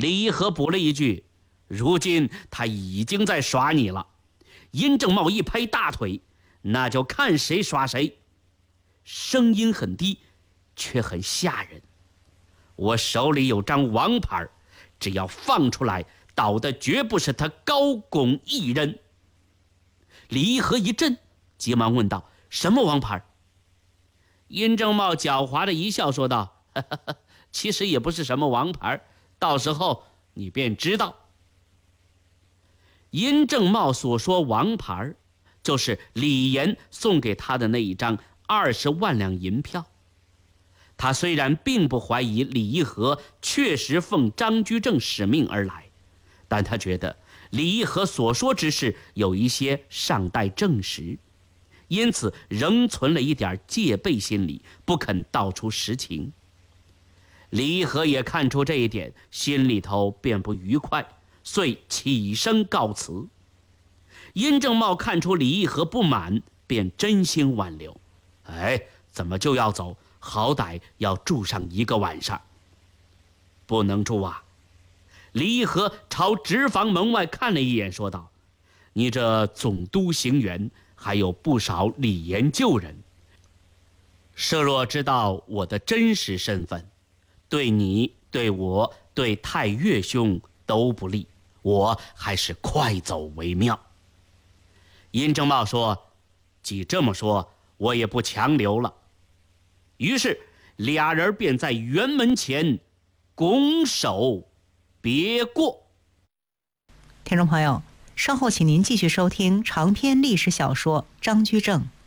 李义和补了一句：“如今他已经在耍你了。”殷正茂一拍大腿：“那就看谁耍谁。”声音很低，却很吓人。我手里有张王牌，只要放出来，倒的绝不是他高拱一人。李义和一震，急忙问道：“什么王牌？”殷正茂狡猾的一笑，说道：“呵呵呵，其实也不是什么王牌，到时候你便知道。”殷正茂所说王牌，就是李岩送给他的那一张20万两银票。他虽然并不怀疑李义和确实奉张居正使命而来，但他觉得李义和所说之事有一些尚待证实，因此仍存了一点戒备心理，不肯道出实情。李义和也看出这一点，心里头便不愉快，遂起身告辞。殷正茂看出李义和不满，便真心挽留：“哎，怎么就要走？好歹要住上1个晚上。”“不能住啊！”李义和朝直房门外看了一眼，说道：“你这总督行辕还有不少李严旧人，设若知道我的真实身份，对你、对我、对太岳兄都不利，我还是快走为妙。”殷正茂说：“既这么说，我也不强留了。”于是俩人便在辕门前拱手别过。 听众朋友，稍后请您继续收听长篇历史小说《张居正》。